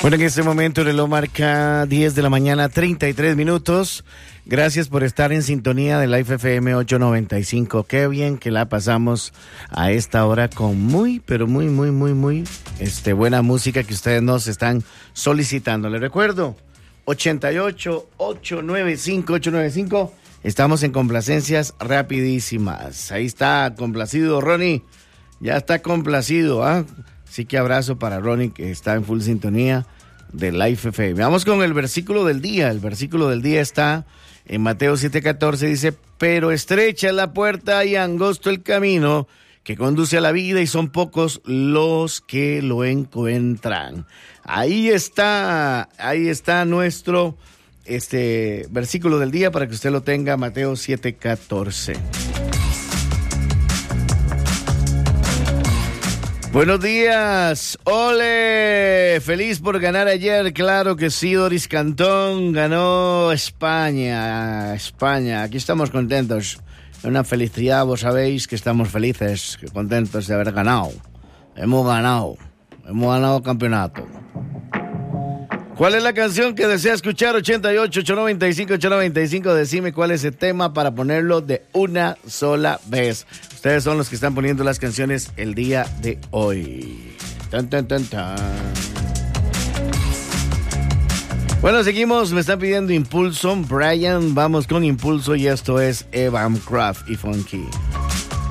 Bueno, en este momento el reloj marca 10 de la mañana, 33 minutos. Gracias por estar en sintonía de Life FM 895. Qué bien que la pasamos a esta hora con muy buena música que ustedes nos están solicitando. Les recuerdo, 88-895-895. Estamos en complacencias rapidísimas. Ahí está complacido Ronnie. Ya está complacido, ¿ah? Así que abrazo para Ronnie, que está en full sintonía de Life FM. Vamos con el versículo del día. El versículo del día está en Mateo 7:14. Dice: pero estrecha es la puerta y angosto el camino que conduce a la vida, y son pocos los que lo encuentran. Ahí está nuestro versículo del día para que usted lo tenga, Mateo 7:14. Buenos días, ole, feliz por ganar ayer, claro que sí, Doris Cantón, ganó España, aquí estamos contentos, una felicidad, vos sabéis que estamos felices, contentos de haber ganado, hemos ganado el campeonato. ¿Cuál es la canción que desea escuchar? 88-895-895. Decime cuál es el tema para ponerlo de una sola vez. Ustedes son los que están poniendo las canciones el día de hoy. Tan, tan, tan, tan. Bueno, seguimos. Me están pidiendo Impulso. Brian, vamos con Impulso y esto es Evan Craft y Funky.